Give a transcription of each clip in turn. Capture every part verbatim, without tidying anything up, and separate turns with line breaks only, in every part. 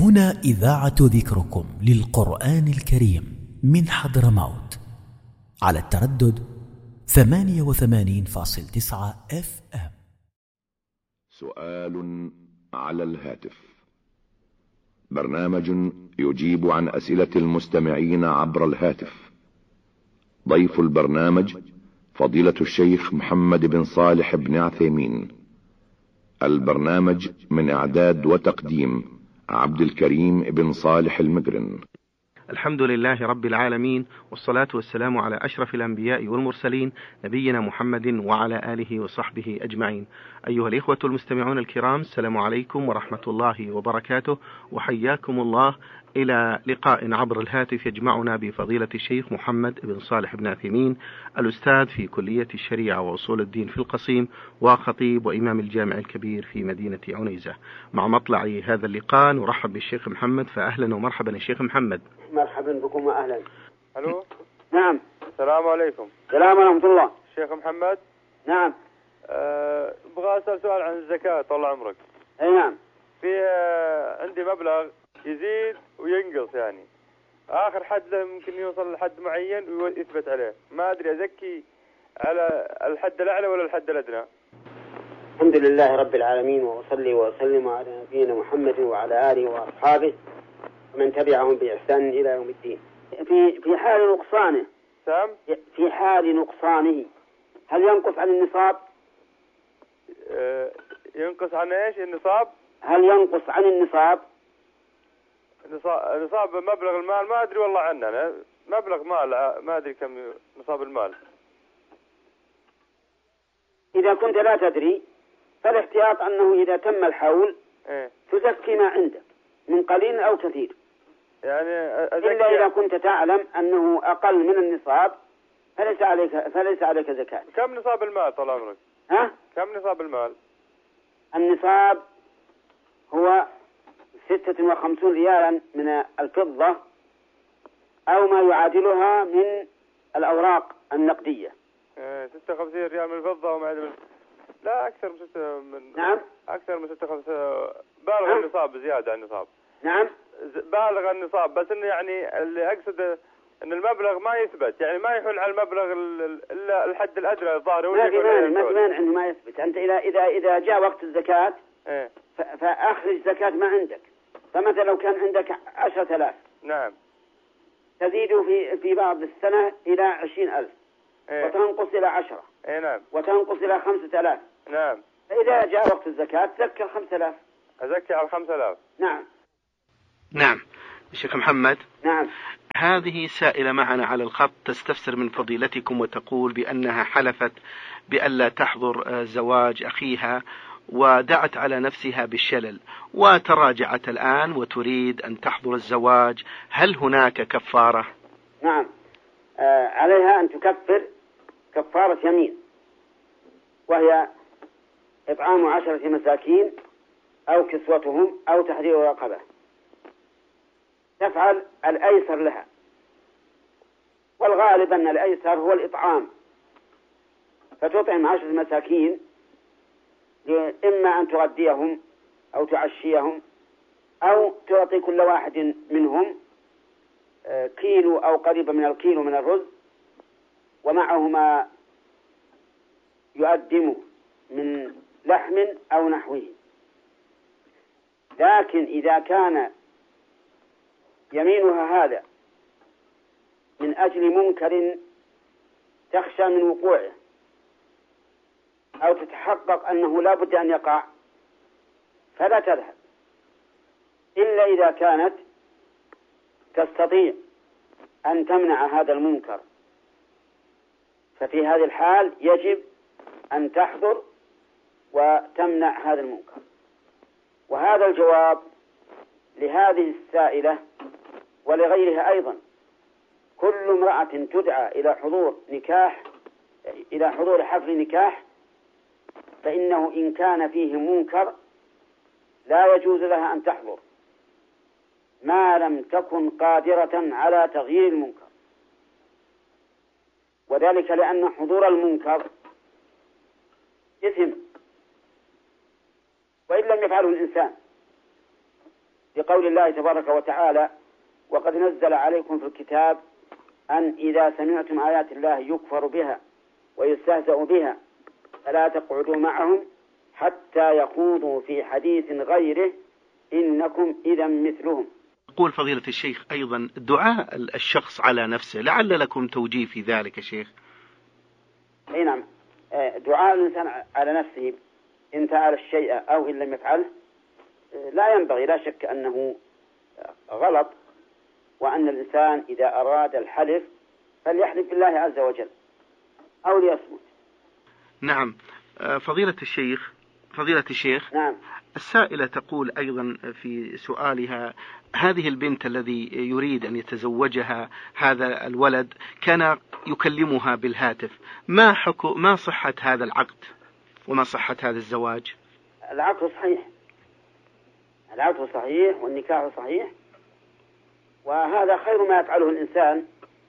هنا إذاعة ذكركم للقرآن الكريم من حضرموت على التردد ثمانية وثمانين فاصل تسعة اف ام.
سؤال على الهاتف، برنامج يجيب عن أسئلة المستمعين عبر الهاتف. ضيف البرنامج فضيلة الشيخ محمد بن صالح بن عثيمين. البرنامج من إعداد وتقديم عبد الكريم بن صالح المقرن.
الحمد لله رب العالمين، والصلاة والسلام على أشرف الأنبياء والمرسلين نبينا محمد وعلى آله وصحبه أجمعين. أيها الإخوة المستمعون الكرام، السلام عليكم ورحمة الله وبركاته، وحياكم الله إلى لقاء عبر الهاتف يجمعنا بفضيلة الشيخ محمد بن صالح بن عثيمين، الأستاذ في كلية الشريعة وأصول الدين في القصيم، وخطيب وإمام الجامع الكبير في مدينة عنيزة. مع مطلع هذا اللقاء نرحب بالشيخ محمد، فأهلا ومرحبا الشيخ محمد.
مرحبا بكم وأهلا.
الو.
نعم.
السلام عليكم.
السلام ورحمة الله.
شيخ محمد.
نعم.
أه ابغى اسال سؤال عن الزكاة طال عمرك.
اي نعم.
في أه عندي مبلغ يزيد وينقص، يعني اخر حد له ممكن يوصل لحد معين ويثبت عليه، ما ادري ازكي على الحد الاعلى ولا الحد الادنى.
الحمد لله رب العالمين، واصلي واسلم على نبينا محمد وعلى اله واصحابه ومن تبعهم باحسان الى يوم الدين. في في حال نقصانه
سام
في حال نقصانه هل ينقص عن النصاب؟
أه ينقص عن ايش؟ النصاب.
هل ينقص عن النصاب؟
نصاب, نصاب مبلغ المال ما ادري والله عنه، أنا مبلغ مال ما ادري كم نصاب المال.
اذا كنت لا تدري فالاحتياط انه اذا تم الحول
إيه؟
تزكي ما عندك من قليل او كثير،
يعني
إلا إذا كنت تعلم أنه أقل من النصاب فليس عليك فليس عليك زكاة.
كم نصاب المال طال عمرك؟
ها؟
كم نصاب المال؟
النصاب هو ستة وخمسون ريالا من الفضة أو ما يعادلها من الأوراق النقدية.
اه ستة وخمسين ريال من الفضة وما من... لا أكثر من ستة من
نعم
أكثر من ستة وخمسين. بالغ نعم. النصاب زيادة عن النصاب.
نعم
بالغ النصاب، بس إنه يعني اللي أقصد إن المبلغ ما يثبت، يعني ما يحول على المبلغ إلا الحد الأدنى الظاهر.
ما في مانع ما في مانع إنه ما يثبت. أنت إذا إذا إذا جاء وقت الزكاة
إيه؟
فأخرج زكاة ما عندك. فمثلا لو كان عندك عشرة آلاف
نعم
تزيد في في بعض السنة إلى عشرين ألف. إيه؟ وتنقص إلى عشرة.
إيه نعم.
وتنقص إلى خمسة آلاف.
نعم.
فإذا جاء وقت الزكاة تزكي الخمسة آلاف.
أزكي على الخمسة آلاف.
نعم.
نعم الشيخ محمد.
نعم.
هذه سائلة معنا على الخط تستفسر من فضيلتكم وتقول بأنها حلفت بألا تحضر زواج أخيها ودعت على نفسها بالشلل، وتراجعت الآن وتريد أن تحضر الزواج، هل هناك كفارة؟
نعم. آه عليها أن تكفر كفارة يمين، وهي إطعام عشرة مساكين أو كسوتهم أو تحرير رقبة. تفعل الأيسر لها، والغالب أن الأيسر هو الإطعام، فتطعم عشرة مساكين، إما أن تغديهم أو تعشيهم أو تعطي كل واحد منهم كيلو أو قريبا من الكيلو من الرز ومعه ما يقدمه من لحم أو نحوه. لكن إذا كان يمينها هذا من أجل منكر تخشى من وقوعه أو تتحقق أنه لا بد أن يقع فلا تذهب، إلا إذا كانت تستطيع أن تمنع هذا المنكر، ففي هذه الحال يجب أن تحضر وتمنع هذا المنكر. وهذا الجواب لهذه السائلة ولغيرها أيضا. كل امرأة تدعى إلى حضور نكاح إلى حضور حفل نكاح فإنه إن كان فيه منكر لا يجوز لها أن تحضر ما لم تكن قادرة على تغيير المنكر، وذلك لأن حضور المنكر إثم وإن لم يفعله الإنسان، بقول الله تبارك وتعالى: وقد نزل عليكم في الكتاب أن إذا سمعتم آيات الله يكفر بها ويستهزأ بها فلا تقعدوا معهم حتى يخوضوا في حديث غيره إنكم إذا مثلهم.
يقول فضيلة الشيخ أيضا دعاء الشخص على نفسه، لعل لكم توجيه في ذلك يا شيخ.
أي نعم، دعاء الإنسان على نفسه إن فعل الشيء أو إن لم يفعله لا ينبغي، لا شك أنه غلط، وأن الإنسان إذا أراد الحلف فليحلف بالله عز وجل أو ليصمت.
نعم. فضيلة الشيخ فضيلة الشيخ
نعم.
السائلة تقول أيضا في سؤالها: هذه البنت الذي يريد أن يتزوجها هذا الولد كان يكلمها بالهاتف، ما حكم ما صحة هذا العقد وما صحة هذا الزواج؟
العقد صحيح، العقد صحيح والنكاح صحيح، وهذا خير ما يفعله الإنسان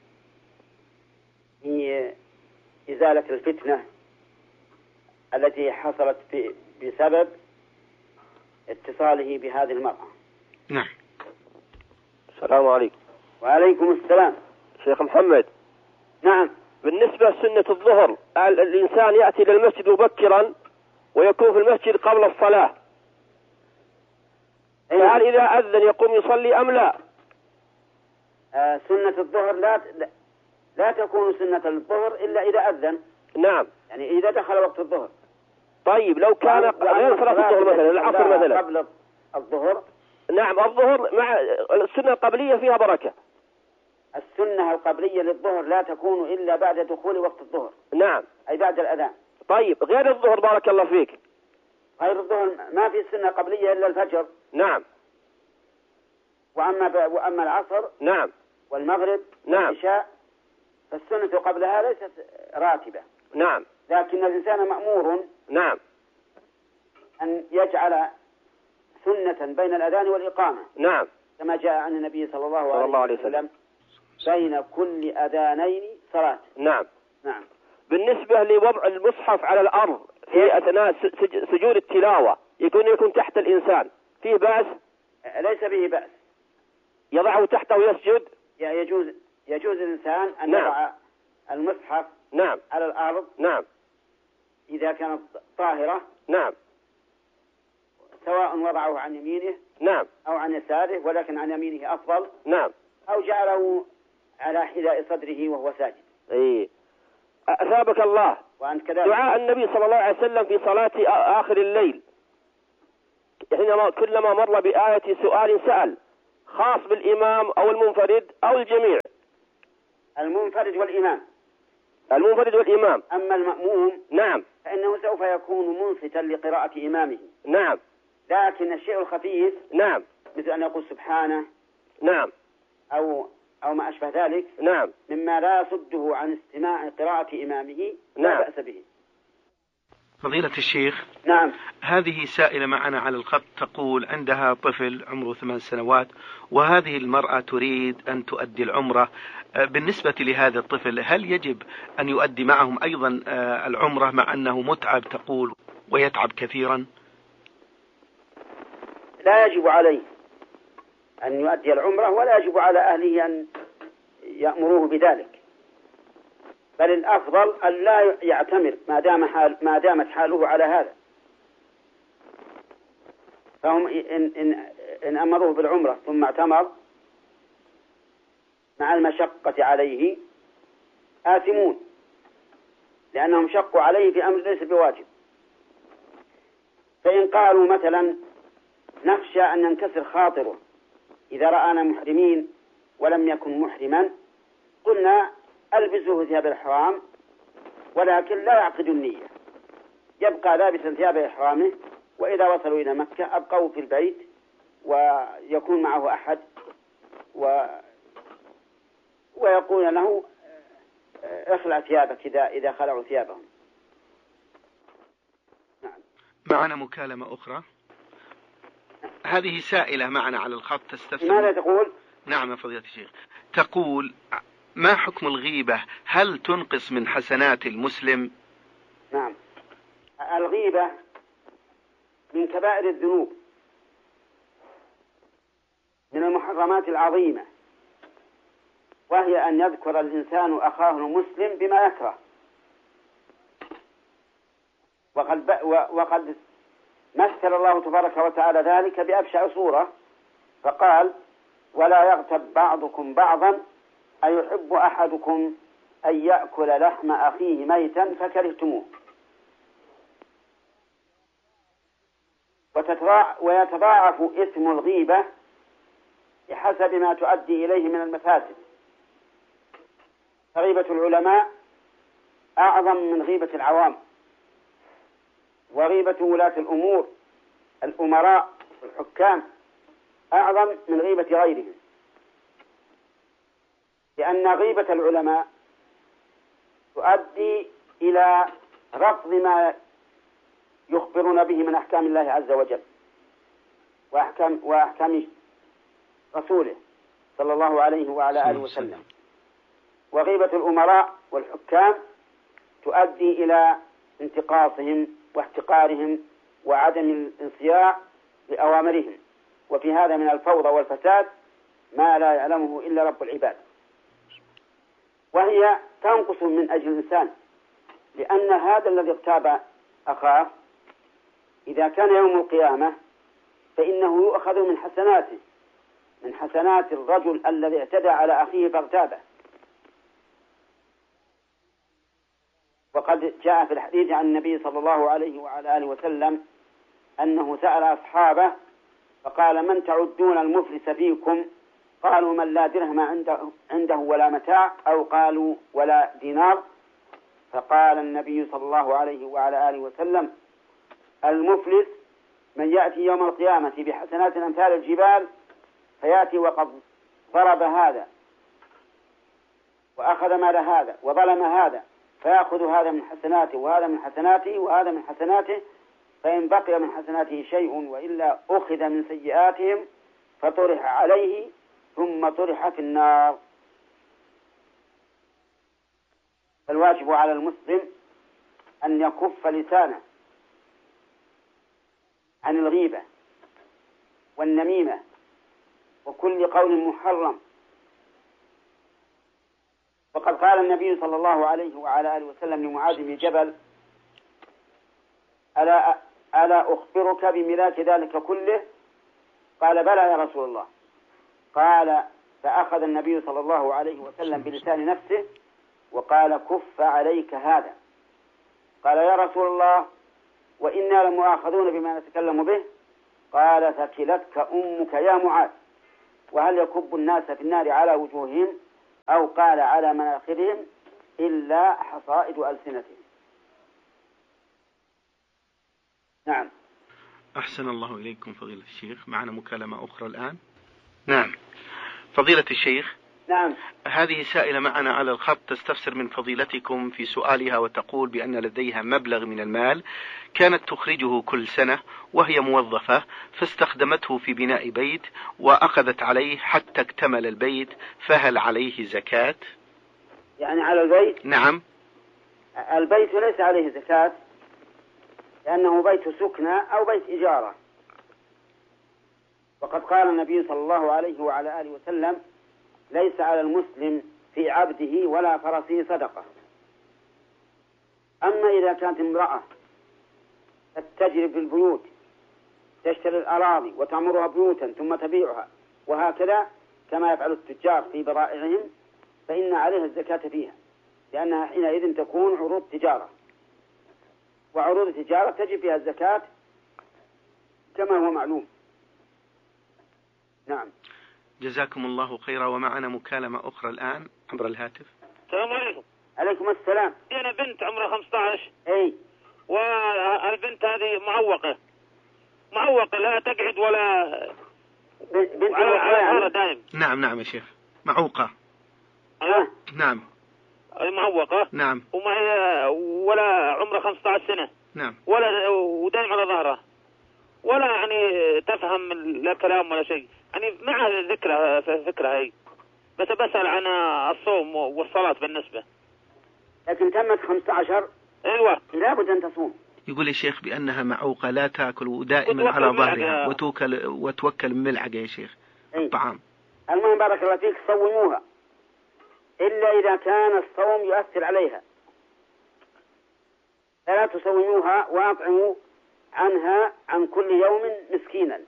في إزالة الفتنة التي حصلت بسبب اتصاله بهذه المرأة.
نعم.
السلام عليكم.
وعليكم السلام.
شيخ محمد.
نعم.
بالنسبة لسنة الظهر، الإنسان يأتي للمسجد مبكرا ويكون في المسجد قبل الصلاة، هل إذا أذن يقوم يصلي أم لا؟
آه سنة الظهر لا لا تكون سنة الظهر إلا إذا أذن.
نعم.
يعني إذا دخل وقت الظهر.
طيب لو كان أين صلاة الظهر مثلا؟ العصر مثلا
قبل الظهر.
نعم، الظهر مع السنة القبلية فيها بركة.
السنة القبلية للظهر لا تكون إلا بعد دخول وقت الظهر.
نعم.
أي بعد الأذان.
طيب غير الظهر بارك الله فيك.
غير الظهر ما في سنة قبلية إلا الفجر.
نعم.
وأما ب... وأما العصر.
نعم.
والمغرب.
نعم.
والعشاء فالسنة قبلها ليست راتبة.
نعم.
لكن الإنسان مأمور.
نعم.
أن يجعل سنة بين الأذان والإقامة.
نعم.
كما جاء عن النبي صلى الله,
صلى الله
عليه وسلم بين كل أذانين صلاة.
نعم.
نعم.
بالنسبة لوضع المصحف على الأرض في أثناء سجود التلاوة يكون يكون تحت الإنسان، فيه بأس؟
ليس به بأس.
يضعه تحته ويسجد؟
يجوز يجوز الإنسان أن
نعم.
يضع المصحف
نعم.
على الأرض.
نعم.
إذا كانت طاهرة.
نعم.
سواء وضعه عن يمينه.
نعم.
أو عن يساره، ولكن عن يمينه أفضل.
نعم.
أو جعله على حذاء صدره وهو ساجد.
إيه. أثابك الله.
وأنت كذلك.
دعاء النبي صلى الله عليه وسلم في صلاة آخر الليل حينما كلما مر بآية سؤال سأل، خاص بالإمام أو المنفرد أو الجميع؟
المنفرد والإمام.
المنفرد والإمام.
أما المأموم.
نعم.
فإنه سوف يكون منصتا لقراءة إمامه.
نعم.
لكن الشيء الخفيف.
نعم.
مثل أن يقول سبحانه.
نعم.
أو أو ما أشبه ذلك.
نعم.
مما لا يصده عن استماع قراءة إمامه.
نعم.
لا بأس به.
فضيلة الشيخ.
نعم.
هذه سائلة معنا على الخط تقول عندها طفل عمره ثمان سنوات، وهذه المرأة تريد أن تؤدي العمرة. بالنسبة لهذا الطفل هل يجب أن يؤدي معهم أيضا العمرة مع أنه متعب تقول ويتعب كثيرا؟
لا يجب عليه أن يؤدي العمرة، ولا يجب على أهله أن يأمروه بذلك، بل الأفضل أن لا يعتمر ما دام حال ما دامت حاله على هذا. فهم إن, إن, إن أمروه بالعمرة ثم اعتمر مع المشقة عليه آثمون، لأنهم شقوا عليه في أمر ليس بواجب. فإن قالوا مثلا نخشى أن ينكسر خاطره إذا رآنا محرمين ولم يكن محرما، قلنا ألبسوه ثياب الإحرام ولكن لا يعقد النية، يبقى لابسا ثياب إحرامه، وإذا وصلوا إلى مكة أبقوا في البيت ويكون معه أحد و... ويقول له اخلع ثيابك إذا إذا خلعوا ثيابهم.
نعم. معنا مكالمة أخرى. هذه سائلة معنا على الخط تستفسر.
ماذا تقول؟
نعم يا فضيلة الشيخ. تقول ما حكم الغيبة؟ هل تنقص من حسنات المسلم؟
نعم، الغيبة من كبائر الذنوب، المحرمات العظيمة، وهي أن يذكر الإنسان أخاه المسلم بما يكره. وقد, وقد مثل الله تبارك وتعالى ذلك بأبشع صورة، فقال: ولا يغتب بعضكم بعضا أيحب أحدكم أن يأكل لحم أخيه ميتا فكرهتموه. ويتضاعف إثم الغيبة بحسب ما تؤدي إليه من المفاسد، فغيبة العلماء أعظم من غيبة العوام، وغيبة ولاة الأمور الأمراء والحكام أعظم من غيبة غيرهم، لأن غيبة العلماء تؤدي إلى رفض ما يخبرون به من أحكام الله عز وجل وأحكام, وأحكام رسوله صلى الله عليه وعلى آله وسلم. وغيبة الأمراء والحكام تؤدي إلى انتقاصهم واحتقارهم وعدم الانصياع لأوامرهم، وفي هذا من الفوضى والفساد ما لا يعلمه إلا رب العباد. وهي تنقص من أجل الإنسان، لأن هذا الذي اغتاب أخاه إذا كان يوم القيامة فإنه يؤخذ من حسناته، من حسنات الرجل الذي اعتدى على أخيه فاغتابه. وقد جاء في الحديث عن النبي صلى الله عليه وعلى آله وسلم أنه سأل أصحابه فقال: من تعدون المفلس فيكم؟ قالوا: من لا درهم عنده, عنده ولا متاع، أو قالوا: ولا دينار. فقال النبي صلى الله عليه وعلى آله وسلم: المفلس من يأتي يوم القيامة بحسنات أمثال الجبال، فيأتي وقد ضرب هذا وأخذ مال هذا وظلم هذا، فيأخذ هذا من حسناته وهذا من حسناته وهذا من حسناته، فإن بقي من حسناته شيء وإلا أخذ من سيئاتهم فطرح عليه ثم طرح في النار. فالواجب على المسلم أن يكف لسانه عن الغيبة والنميمة وكل قول محرم. وقد قال النبي صلى الله عليه وعلى آله وسلم لمعاذ بن جبل: ألا, ألا أخبرك بملاك ذلك كله؟ قال: بلى يا رسول الله. قال: فأخذ النبي صلى الله عليه وسلم بلسان نفسه وقال: كف عليك هذا. قال: يا رسول الله، وإنا لمؤاخذون بما نتكلم به. قال: ثكلتك أمك يا معاذ. وهل يكب الناس في النار على وجوههم أو قال على مناخرهم إلا حصائد ألسنتهم. نعم.
أحسن الله إليكم فضيلة الشيخ. معنا مكالمة أخرى الآن. نعم فضيلة الشيخ.
نعم.
هذه سائلة معنا على الخط تستفسر من فضيلتكم في سؤالها، وتقول بأن لديها مبلغ من المال كانت تخرجه كل سنة وهي موظفة، فاستخدمته في بناء بيت وأخذت عليه حتى اكتمل البيت، فهل عليه زكاة؟
يعني على البيت؟
نعم.
البيت ليس عليه زكاة، لأنه بيت سكنة أو بيت إجارة. وقد قال النبي صلى الله عليه وعلى آله وسلم: ليس على المسلم في عبده ولا فرسه صدقة. أما إذا كانت امرأة تتجر في البيوت، تشتري الأراضي وتعمرها بيوتا ثم تبيعها وهكذا كما يفعل التجار في بضائعهم، فإن عليها الزكاة فيها، لأنها حينئذ تكون عروض تجارة، وعروض التجارة تجب فيها الزكاة كما هو معلوم. نعم.
جزاكم الله خيرا. ومعنا مكالمة أخرى الآن عبر الهاتف.
السلام عليكم.
عليكم السلام.
أنا بنت عمرها خمسة عشر.
أي.
والبنت هذه معوقة معوقة لا تقعد ولا
بنت
على دائم.
نعم نعم يا شيخ. معوقة.
أه؟
نعم.
معوقة.
نعم.
وما ولا عمرها خمسة عشر سنة.
نعم.
ولا ودائم على ظهرها، ولا يعني تفهم لا كلام ولا شيء، يعني مع ذكرها فكرة هي، بس بسأل عن الصوم والصلاة بالنسبة.
لكن تمت خمسة عشر.
ايوه.
لابد ان تصوم.
يقول الشيخ بأنها معوقة لا تأكل دائما على ظهرها وتوكل وتوكل من ملعقة يا شيخ.
أي.
الطعام.
المهم بارك الله فيك صوموها إلا إذا كان الصوم يؤثر عليها، فلا تصوموها وأطعموا عنها عن كل يوم مسكينا.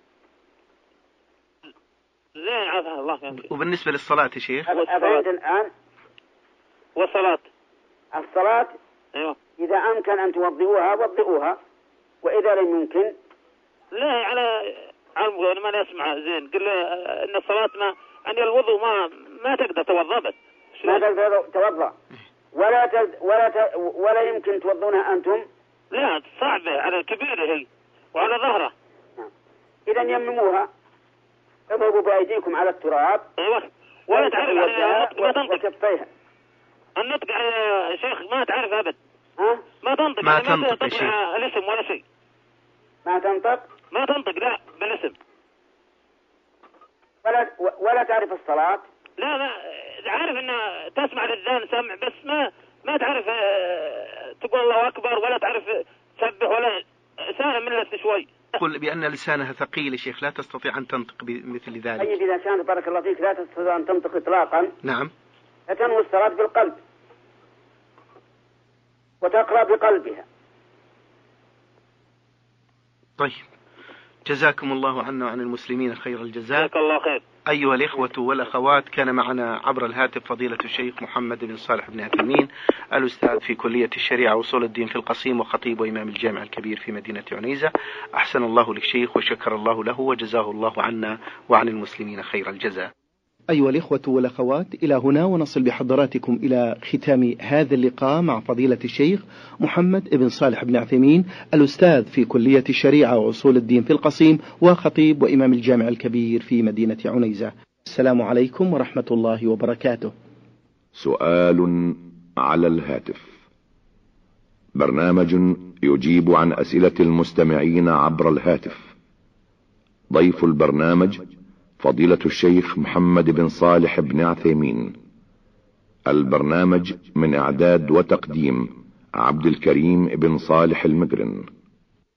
زين عافاك الله فيك.
وبالنسبة للصلاة يا شيخ؟
أفهمت الآن؟
والصلاة
الصلاة
أيوة
إذا أمكن أن توضئوها وضئوها، وإذا لم يمكن
لا على على ما نسمع زين قل إن الصلاة ما يعني الوضوء ما ما تقدر توضأ بس
ما تقدر توضأ ولا تد ولا ت... ولا يمكن توضونها أنتم.
لا صعبة على كبيرة هي وعلى ظهره.
إذا يمموها، اضربوا بأيديكم على التراب.
أيوة ولا تعرف النطق ما تنطق.
وكفيها.
النطق يا شيخ ما تعرف أبد.
ها؟
ما تنطق.
ما
يعني
تنطق
ما
يا شيخ.
الاسم ولا شيء.
ما تنطق.
ما تنطق لا بالاسم.
ولا ولا تعرف الصلاة.
لا ما عارف إن تسمع للذان سمع بس ما ما تعرف تقول الله أكبر ولا تعرف تسبح ولا سهل من شوي.
قل بأن لسانها ثقيل يا شيخ لا تستطيع أن تنطق بمثل ذلك.
طيب إذا كانت بارك الله فيك لا تستطيع أن تنطق إطلاقا.
نعم.
فتنوي الصلاة بالقلب وتقرأ بقلبها.
طيب جزاكم الله عنا وعن المسلمين خير الجزاء.
جزاك الله خير.
أيها الإخوة والأخوات، كان معنا عبر الهاتف فضيلة الشيخ محمد بن صالح بن عثيمين الأستاذ في كلية الشريعة وأصول الدين في القصيم وخطيب وإمام الجامع الكبير في مدينة عنيزة. أحسن الله للشيخ وشكر الله له وجزاه الله عنا وعن المسلمين خير الجزاء. أيها الإخوة والأخوات، إلى هنا ونصل بحضراتكم إلى ختام هذا اللقاء مع فضيلة الشيخ محمد بن صالح بن عثيمين الأستاذ في كلية الشريعة وأصول الدين في القصيم وخطيب وإمام الجامع الكبير في مدينة عنيزة. السلام عليكم ورحمة الله وبركاته.
سؤال على الهاتف، برنامج يجيب عن أسئلة المستمعين عبر الهاتف. ضيف البرنامج فضيلة الشيخ محمد بن صالح بن عثيمين. البرنامج من إعداد وتقديم عبد الكريم بن صالح المقرن.